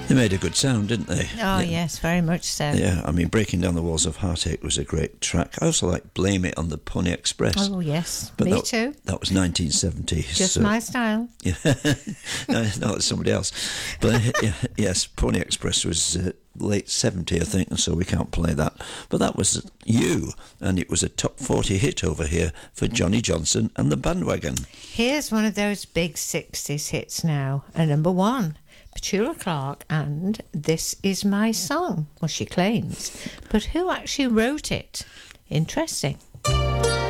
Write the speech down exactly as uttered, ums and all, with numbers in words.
They made a good sound, didn't they? Oh, yeah. yes, very much so. Yeah, I mean, Breaking Down the Walls of Heartache was a great track. I also like Blame It on the Pony Express. Oh, yes, but me that, too. That was nineteen seventy. Just so, my style. Yeah, no, no, it's somebody else. But yeah, yes, Pony Express was uh, late seventy, I think, and so we can't play that. But that was You, and it was a top forty hit over here for Johnny Johnson and the Bandwagon. Here's one of those big sixties hits now, a number one. Petula Clark and This Is My Song. Well, she claims. But who actually wrote it? Interesting.